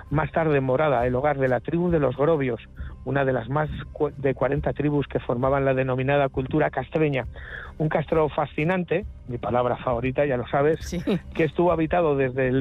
Más tarde Morada, el hogar de la tribu de los Grobios, una de las más de 40 tribus que formaban la denominada cultura castreña. Un castro fascinante, mi palabra favorita, ya lo sabes, Sí. que estuvo habitado desde el